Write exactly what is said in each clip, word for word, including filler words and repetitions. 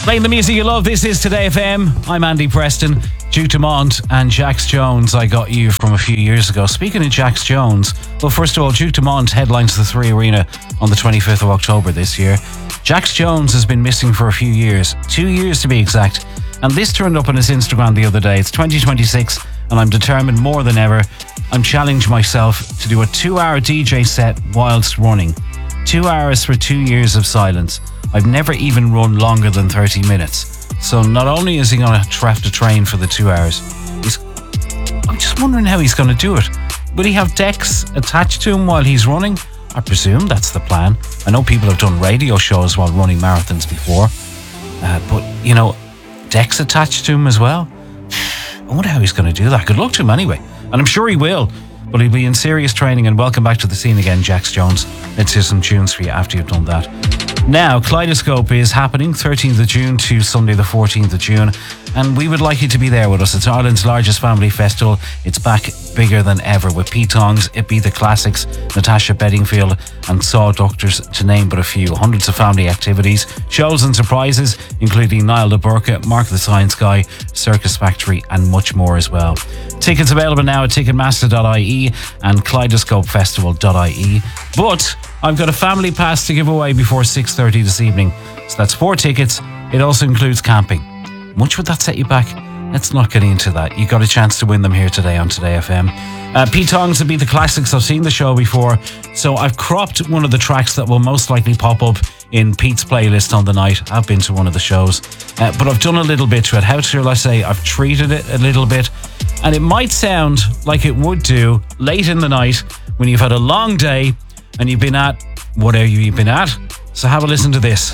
Playing the music you love, this is Today F M. I'm Andy Preston. Duke Dumont and Jax Jones, I got you from a few years ago. Speaking of Jax Jones, well, first of all, Duke Dumont headlines the Three Arena on the twenty-fifth of October this year. Jax Jones has been missing for a few years, two years to be exact. And this turned up on his Instagram the other day. It's twenty twenty-six and I'm determined more than ever. I'm challenging myself to do a two-hour D J set whilst running. Two hours for two years of silence. I've never even run longer than thirty minutes. So not only is he going to have to train for the two hours, he's, I'm just wondering how he's going to do it. Will he have decks attached to him while he's running? I presume that's the plan. I know people have done radio shows while running marathons before. Uh, but, you know, decks attached to him as well? I wonder how he's going to do that. Good luck to him anyway. And I'm sure he will. But he'll be in serious training. And welcome back to the scene again, Jax Jones. Let's hear some tunes for you after you've done that. Now, Kaleidoscope is happening thirteenth of June to Sunday the fourteenth of June, and we would like you to be there with us. It's Ireland's largest family festival. It's back bigger than ever with Pete Tongs, It Be the Classics, Natasha Bedingfield and Saw Doctors, to name but a few. Hundreds of family activities, shows and surprises, including Niall de Burka, Mark the Science Guy, Circus Factory and much more as well. Tickets available now at ticketmaster dot I E and kaleidoscope festival dot I E. But I've got a family pass to give away before six thirty this evening. So that's four tickets. It also includes camping. Much would that set you back? Let's not get into that. You got a chance to win them here today on Today F M. Uh, Pete Tongs would be the classics. I've seen the show before. So I've cropped one of the tracks that will most likely pop up in Pete's playlist on the night. I've been to one of the shows. Uh, but I've done a little bit to it. How shall I say? I've treated it a little bit. And it might sound like it would do late in the night when you've had a long day and you've been at whatever you've been at. So have a listen to this.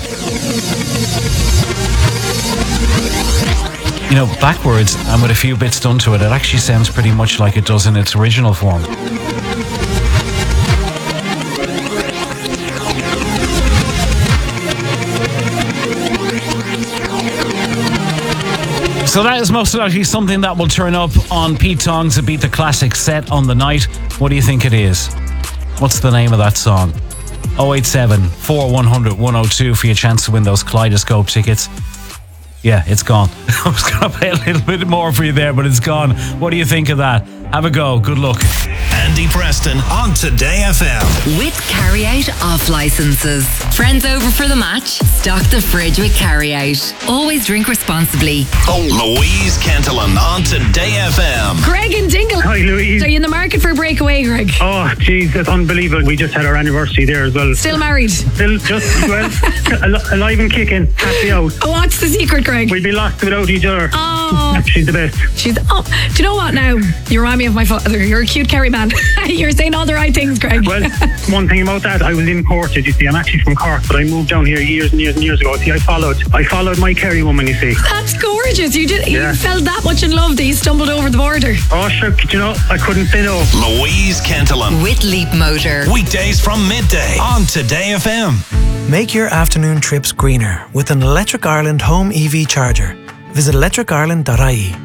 You know, backwards and with a few bits done to it, it actually sounds pretty much like it does in its original form. So that is most likely something that will turn up on Pete Tongs' It Beat the Classic set on the night. What do you think it is? What's the name of that song? oh eight seven, four one zero zero, one oh two for your chance to win those Kaleidoscope tickets. Yeah, it's gone. I was going to play a little bit more for you there, but it's gone. What do you think of that? Have a go. Good luck. Andy Preston on Today F M. With carry-out off licenses. Friends over for the match? Stock the fridge with carry-out. Always drink responsibly. Oh, Louise Cantillon on Today F M. Greg and Dingle. Hi, Louise. Are you in the market for a breakaway, Greg? Oh, geez, that's unbelievable. We just had our anniversary there as well. Still married? Still just, well, al- alive and kicking. Happy out. Oh, what's the secret, Greg? We'd be lost without each other. Oh. She's the best. She's, oh, do you know what now? You remind me of my father. You're a cute Kerry man. You're saying all the right things, Greg. Well, one thing about that, I was imported, you see. I'm actually from Cork, but I moved down here years and years and years ago. See, I followed I followed my Kerry woman, you see. That's gorgeous. You did. Yeah. You felt that much in love that you stumbled over the border. Oh, sure, you know, I couldn't say no. Louise Cantillon. With Leap Motor. Weekdays from midday on Today F M. Make your afternoon trips greener with an Electric Ireland home E V charger. Visit electric ireland dot I E.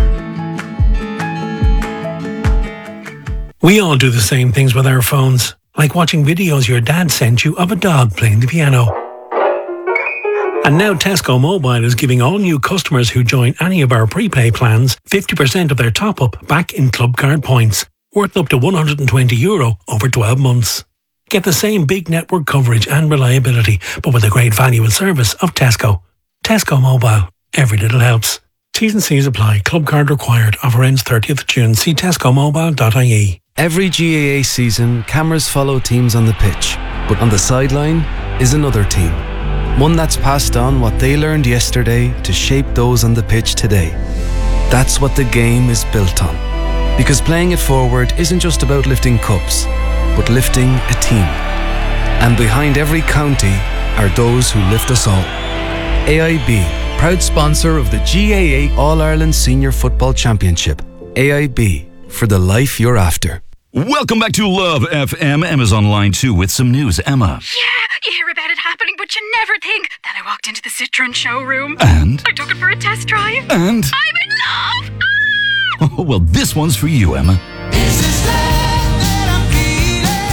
We all do the same things with our phones, like watching videos your dad sent you of a dog playing the piano. And now Tesco Mobile is giving all new customers who join any of our prepay plans fifty percent of their top-up back in club card points, worth up to one hundred twenty euro over twelve months. Get the same big network coverage and reliability, but with the great value and service of Tesco. Tesco Mobile. Every little helps. T's and C's apply. Club card required. Offer ends thirtieth of June. See tesco mobile dot I E. Every G A A season, cameras follow teams on the pitch, but on the sideline is another team. One that's passed on what they learned yesterday to shape those on the pitch today. That's what the game is built on. Because playing it forward isn't just about lifting cups, but lifting a team. And behind every county are those who lift us all. A I B, proud sponsor of the G A A All-Ireland Senior Football Championship. A I B, for the life you're after. Welcome back to Love F M. Emma's on line two with some news. Emma. Yeah, you hear about it happening, but you never think that I walked into the Citroen showroom. And? I took it for a test drive. And? I'm in love! Ah! Oh, well, this one's for you, Emma.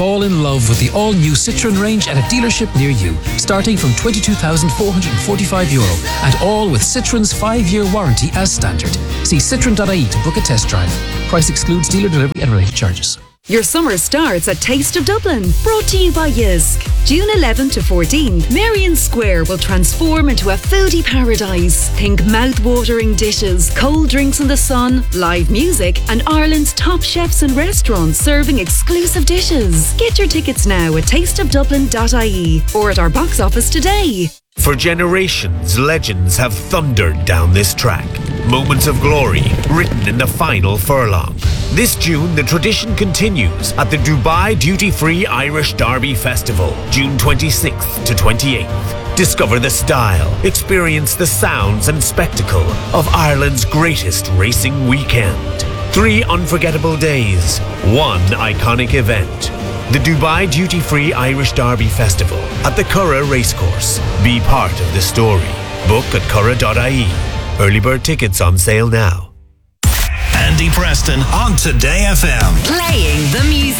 Fall in love with the all-new Citroën range at a dealership near you, starting from twenty-two thousand four hundred forty-five euro, and all with Citroën's five-year warranty as standard. See citroen dot I E to book a test drive. Price excludes dealer delivery and related charges. Your summer starts at Taste of Dublin, brought to you by Jysk. June eleventh to fourteenth, Merrion Square will transform into a foodie paradise. Think mouth-watering dishes, cold drinks in the sun, live music, and Ireland's top chefs and restaurants serving exclusive dishes. Get your tickets now at taste of dublin dot I E or at our box office today. For generations, legends have thundered down this track. Moments of glory written in the final furlong. This June, the tradition continues at the Dubai Duty Free Irish Derby Festival, June twenty-sixth to twenty-eighth. Discover the style, experience the sounds and spectacle of Ireland's greatest racing weekend. Three unforgettable days, one iconic event. The Dubai Duty Free Irish Derby Festival at the Curragh Racecourse. Be part of the story. Book at curragh dot I E. Early bird tickets on sale now. Andy Preston on Today F M. Playing the music.